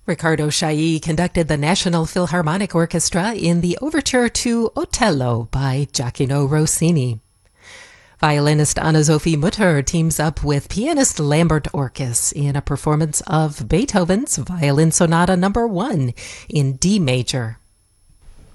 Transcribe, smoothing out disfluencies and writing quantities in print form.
Riccardo Chailly conducted the National Philharmonic Orchestra in the overture to Otello by Gioachino Rossini. Violinist Anna-Sophie Mutter teams up with pianist Lambert Orkis in a performance of Beethoven's Violin Sonata No. 1 in D major.